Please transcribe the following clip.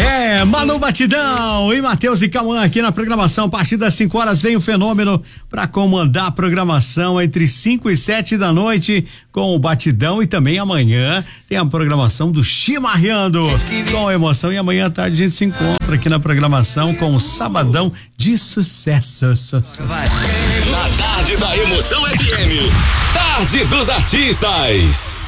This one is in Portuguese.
Manu Batidão e Matheus e Cauã aqui na programação. A partir das 5 horas vem o Fenômeno para comandar a programação entre 5 e 7 da noite com o Batidão, e também amanhã tem a programação do Chimarreando com emoção, e amanhã à tarde a gente se encontra aqui na programação com o Sabadão de Sucesso. Na tarde da Emoção FM, Tarde dos Artistas.